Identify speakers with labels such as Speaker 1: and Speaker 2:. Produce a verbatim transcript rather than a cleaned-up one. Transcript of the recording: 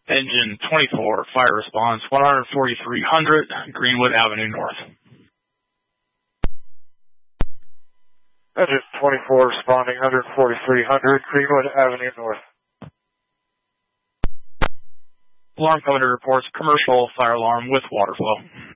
Speaker 1: Engine twenty-four, fire response one forty-three hundred, Greenwood Avenue North.
Speaker 2: Engine twenty-four responding one forty-three hundred, Greenwood Avenue North.
Speaker 1: Alarm commander reports commercial fire alarm with water flow.